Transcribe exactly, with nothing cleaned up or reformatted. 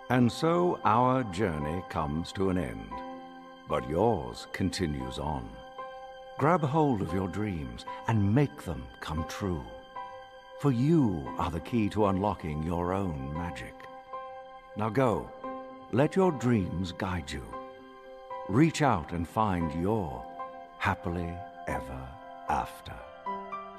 And so our journey comes to an end, but yours continues on. Grab hold of your dreams and make them come true. For you are the key to unlocking your own magic. Now go, let your dreams guide you. Reach out and find your happily ever after.